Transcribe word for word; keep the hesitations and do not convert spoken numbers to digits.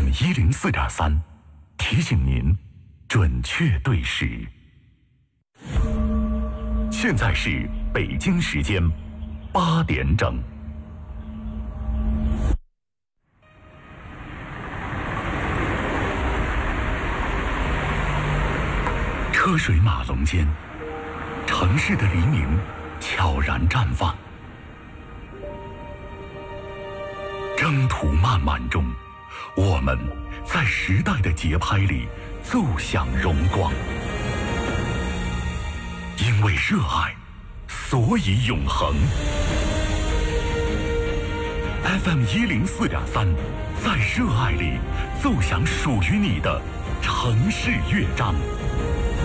M 一零四点三，提醒您准确对时。现在是北京时间八点整。车水马龙间，城市的黎明悄然绽放。征途漫漫中，我们在时代的节拍里奏响荣光。因为热爱，所以永恒。F M 一零四点三，在热爱里奏响属于你的城市乐章。